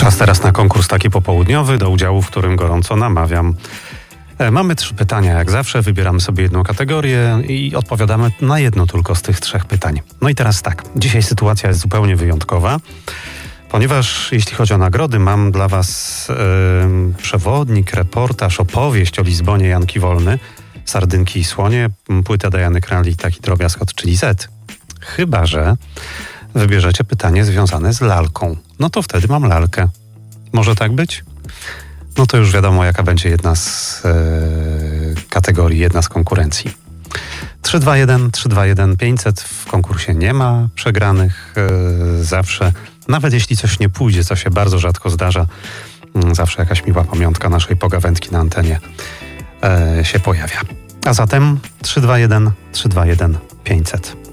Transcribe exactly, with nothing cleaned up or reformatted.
Czas teraz na konkurs taki popołudniowy, do udziału w którym gorąco namawiam. E, mamy trzy pytania, jak zawsze. Wybieramy sobie jedną kategorię i odpowiadamy na jedno tylko z tych trzech pytań. No i teraz tak, dzisiaj sytuacja jest zupełnie wyjątkowa, ponieważ jeśli chodzi o nagrody, mam dla was e, przewodnik, reportaż, opowieść o Lizbonie Janki Wolny, Sardynki i Słonie, płytę Diany Krall i taki drobiazg od Chili Z. Chyba że wybierzecie pytanie związane z lalką. No to wtedy mam lalkę. Może tak być? No to już wiadomo, jaka będzie jedna z e, kategorii, jedna z konkurencji. trzy dwa jeden, trzy dwa jeden, pięćset. W konkursie nie ma przegranych. E, zawsze, nawet jeśli coś nie pójdzie, co się bardzo rzadko zdarza, m, zawsze jakaś miła pamiątka naszej pogawędki na antenie e, się pojawia. A zatem trzy dwa jeden, trzy dwa jeden, pięćset.